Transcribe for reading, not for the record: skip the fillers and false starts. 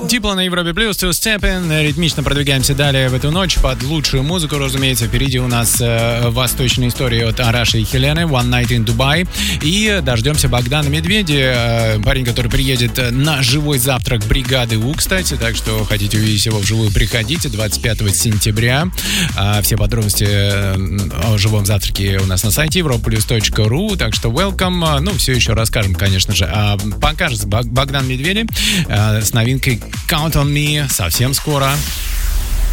Дипла на Европе Плюс, Two Step In. Ритмично продвигаемся далее в эту ночь под лучшую музыку, разумеется. Впереди у нас восточная история от Араши и Хелены, One Night in Dubai. И дождемся Богдана Медведя, парень, который приедет на живой завтрак бригады У, кстати. Так что хотите увидеть его вживую, приходите 25 сентября. Все подробности о живом завтраке у нас на сайте europlus.ru. Так что welcome. Ну, все еще расскажем, конечно же. Покажется Богдан Медведев с новинкой Count on Me совсем скоро.